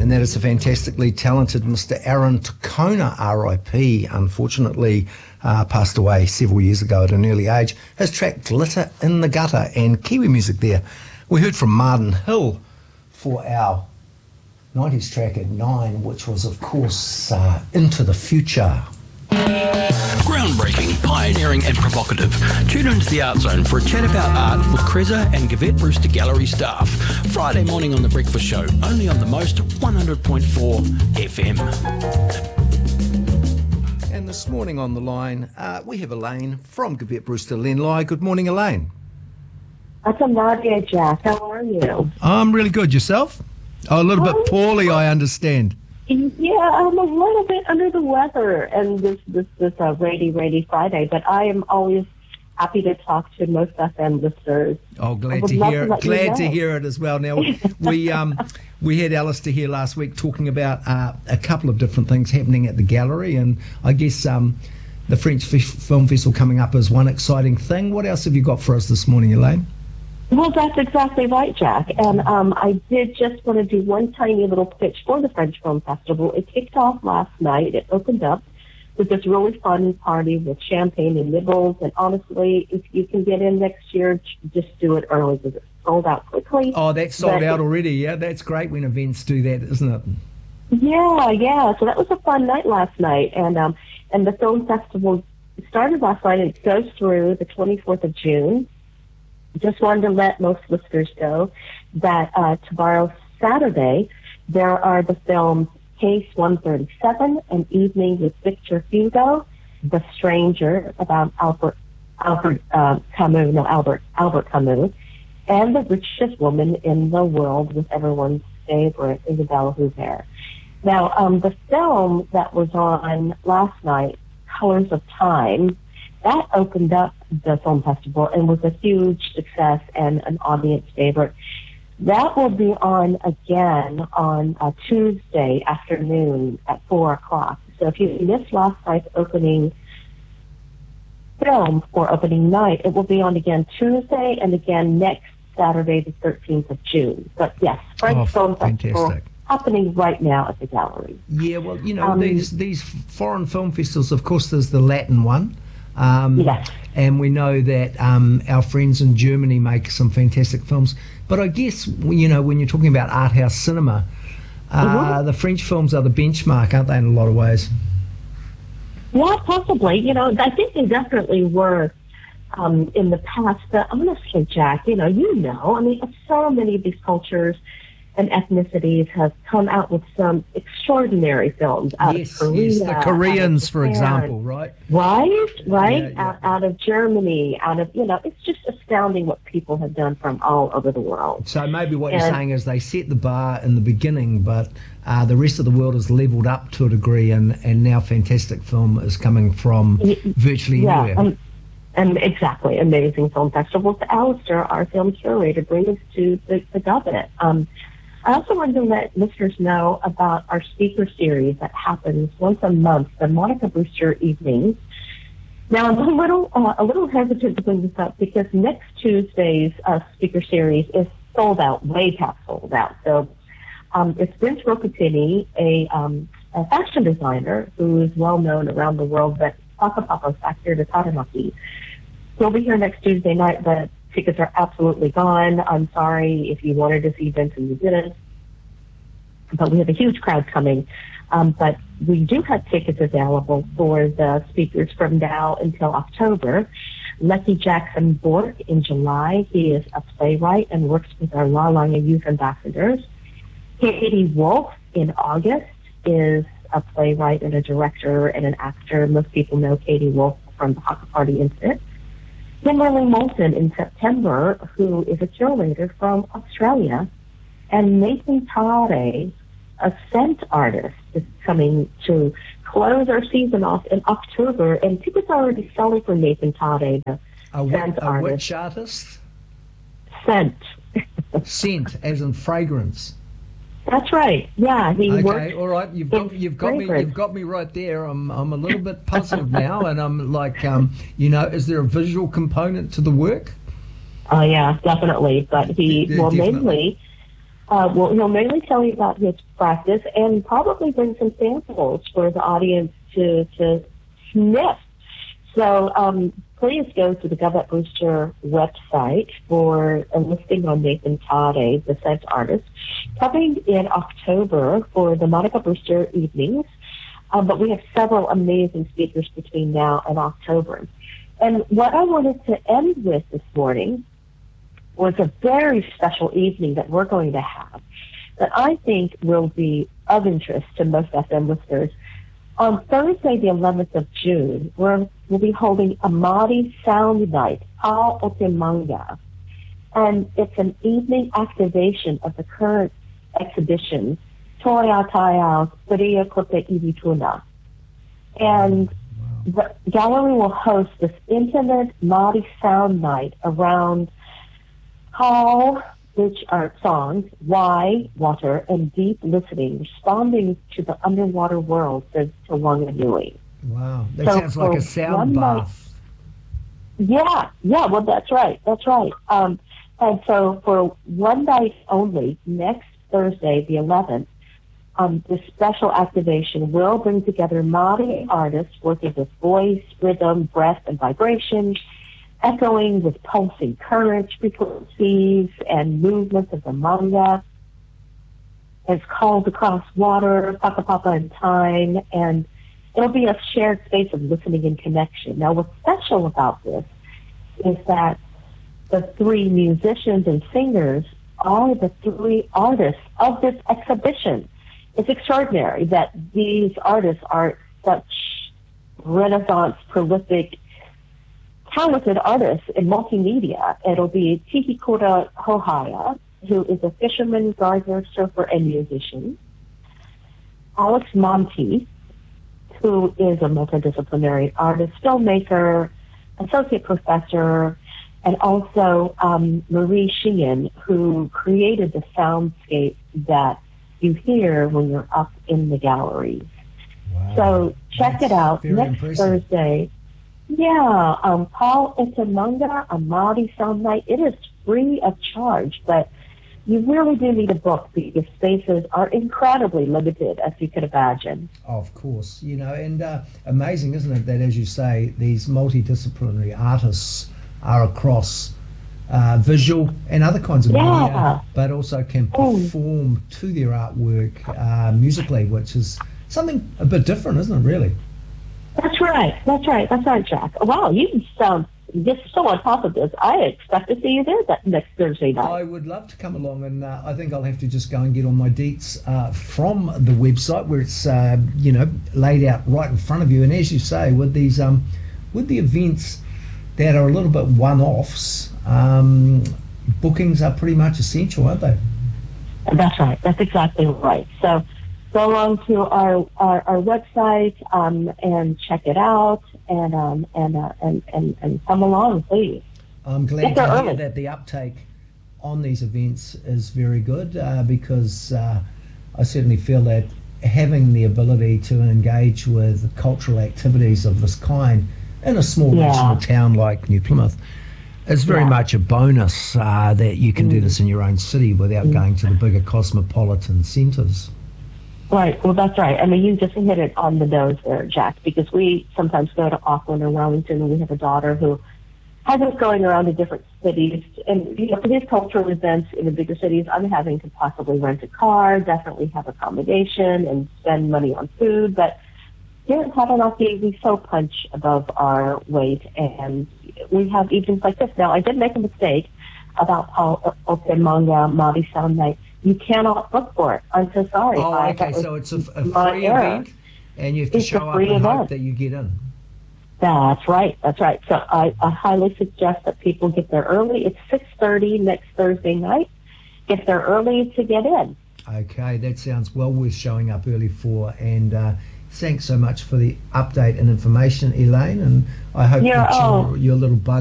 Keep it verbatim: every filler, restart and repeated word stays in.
And that is the fantastically talented Mister Aaron Tokona, R I P, unfortunately uh, passed away several years ago at an early age. His track Glitter in the Gutter, and Kiwi music there. We heard from Martin Hill for our nineties track at nine, which was, of course, uh, Into the Future. Groundbreaking, pioneering and provocative. Tune into the Art Zone for a chat about art with Kreza and Gavette Brewster Gallery staff. Friday morning on The Breakfast Show, only on the most one hundred point four F M. And this morning on the line, uh, we have Elaine from Gavette Brewster Lenlai. Good morning, Elaine. That's a Nadia, Jack. How are you? I'm really good. Yourself? Oh, a little bit poorly, I understand. Yeah, I'm a little bit under the weather, and this this this uh, rainy, rainy Friday. But I am always happy to talk to most F M listeners. Oh, glad to hear it. Glad to hear it as well. Now, we um we had Alistair here last week talking about uh, a couple of different things happening at the gallery, and I guess um the French F- Film Festival coming up is one exciting thing. What else have you got for us this morning, Elaine? Well, that's exactly right, Jack. And um, I did just want to do one tiny little pitch for the French Film Festival. It kicked off last night. It opened up with this really fun party with champagne and nibbles. And honestly, if you can get in next year, just do it early because it's sold out quickly. Oh, that's sold but out already. Yeah, that's great when events do that, isn't it? Yeah, yeah. So that was a fun night last night. And um, and the film festival started last night, and it goes through the twenty-fourth of June. Just wanted to let most listeners know that uh, tomorrow, Saturday, there are the films Case one thirty-seven, An Evening with Victor Hugo, The Stranger, about Albert Albert uh, Camus, no Albert Albert Camus, and The Richest Woman in the World with everyone's favorite Isabelle Huppert. Now, um, the film that was on last night, Colors of Time, that opened up the film festival and was a huge success and an audience favorite. That will be on again on a Tuesday afternoon at four o'clock. So if you missed last night's opening film for opening night, it will be on again Tuesday and again next Saturday, the thirteenth of June. But yes, French oh, Film fantastic. Festival happening right now at the gallery. Yeah, well, you know, Um, these these foreign film festivals, of course, there's the Latin one. Um, yes. And we know that um, our friends in Germany make some fantastic films. But I guess, you know, when you're talking about art house cinema, uh, mm-hmm. the French films are the benchmark, aren't they, in a lot of ways? Yeah, possibly. You know, I think they definitely were um, in the past. But honestly, Jack, you know, you know, I mean, so many of these cultures and ethnicities have come out with some extraordinary films out yes, of Korea. Yes, the Koreans, for Japan, example, right? Right, right, Yeah, yeah. Out, out of Germany, out of, you know, it's just astounding what people have done from all over the world. So maybe what and, you're saying is they set the bar in the beginning, but uh, the rest of the world has levelled up to a degree, and, and now fantastic film is coming from virtually yeah, anywhere. Um, and exactly, amazing film festivals. Alistair, our film curator, brings us to the, the Gavette. Um, I also wanted to let listeners know about our speaker series that happens once a month, the Monica Brewster Evenings. Now, I'm a little uh, a little hesitant to bring this up because next Tuesday's uh, speaker series is sold out, way past sold out. So um, it's Vince Rocatini, a, um, a fashion designer who is well known around the world, but Papa Papa's actor to Taranaki. He'll be here next Tuesday night, but tickets are absolutely gone. I'm sorry if you wanted to see Vince and you didn't. But we have a huge crowd coming. Um, but we do have tickets available for the speakers from now until October. Lucky Jackson Bork in July. He is a playwright and works with our La Langa Youth Ambassadors. Katie Wolf in August is a playwright and a director and an actor. Most people know Katie Wolf from the Haka Party Incident. Kimberly Moulton in September, who is a curator from Australia, and Nathan Tare, a scent artist, is coming to close our season off in October, and tickets are already selling for Nathan Tare, the a, scent a artist. Which artist? Scent. Scent, as in fragrance. That's right. Yeah, he okay, works. all right. You've got you've got me you've got me right there. I'm I'm a little bit puzzled now, and I'm like, um, you know, is there a visual component to the work? Oh yeah, definitely. But he D- well definitely. mainly Uh, well, he'll mainly tell you about his practice and probably bring some samples for the audience to, to sniff. So um, please go to the Govette Brewster website for a listing on Nathan Tade, the scent artist, coming in October for the Monica Brewster evenings. Um, but we have several amazing speakers between now and October. And what I wanted to end with this morning was a very special evening that we're going to have that I think will be of interest to most F M listeners. On Thursday, the eleventh of June, we're, we'll be holding a Māori Sound Night, Pā o Te Manga. And it's an evening activation of the current exhibition, Toi a Taiao, Whiria Ko Te Iwituna. And the gallery will host this intimate Māori Sound Night around call, which are songs, why, water, and deep listening, responding to the underwater world, says Te Wanganui. Wow, that So sounds like for a sound one night- bath. Yeah, yeah, well, that's right, that's right. Um, and so for one night only, next Thursday, the eleventh, um, this special activation will bring together Māori artists working with voice, rhythm, breath, and vibration, echoing with pulsing currents, frequencies, and movements of the manga. It's called Across Water, Whakapapa in Time, and it'll be a shared space of listening and connection. Now, what's special about this is that the three musicians and singers are the three artists of this exhibition. It's extraordinary that these artists are such Renaissance, prolific, talented artists in multimedia. It'll be Tihikura Hohaya, who is a fisherman, gardener, surfer, and musician. Alex Monti, who is a multidisciplinary artist, filmmaker, associate professor, and also um, Marie Sheehan, who created the soundscape that you hear when you're up in the galleries. Wow. So check That's it out very next impressive. Thursday. Yeah, um, Pā o Te Manga, a Māori Sound Night. It is free of charge, but you really do need a book because spaces are incredibly limited, as you can imagine. Of course, you know, and uh, amazing, isn't it, that as you say, these multidisciplinary artists are across uh, visual and other kinds of Yeah. media, but also can perform to their artwork uh, musically, which is something a bit different, isn't it, really? That's right. That's right. That's right, Jack. Wow, you sound just so on top of this. I expect to see you there that next Thursday night. I would love to come along, and uh, I think I'll have to just go and get all my deets uh, from the website where it's uh, you know laid out right in front of you. And as you say, with these um, with the events that are a little bit one-offs, um, bookings are pretty much essential, aren't they? That's right. That's exactly right. So go along to our our, our website um, and check it out, and um, and, uh, and and and come along, please. I'm glad Get to there hear early. that the uptake on these events is very good uh, because uh, I certainly feel that having the ability to engage with cultural activities of this kind in a small Yeah. regional town like New Plymouth is very Yeah. much a bonus uh, that you can do this in your own city without going to the bigger cosmopolitan centres. Right. Well, that's right. I mean, you just hit it on the nose there, Jack, because we sometimes go to Auckland or Wellington, and we have a daughter who has us going around to different cities. And, you know, for these cultural events in the bigger cities, I'm having to possibly rent a car, definitely have accommodation, and spend money on food. But here in Taranaki, we so punch above our weight, and we have evenings like this. Now, I did make a mistake about Pā o Te Manga Māori Sound Night. You cannot book for it. I'm so sorry. Oh, I- okay, that was so it's a, a my free error. event and you have to It's a show up free and hope event. that you get in. That's right. That's right. So I, I highly suggest that people get there early. It's six thirty next Thursday night. Get there early to get in. Okay, that sounds well worth showing up early for. And uh, thanks so much for the update and information, Elaine. And I hope Yeah, that oh. your, your little bug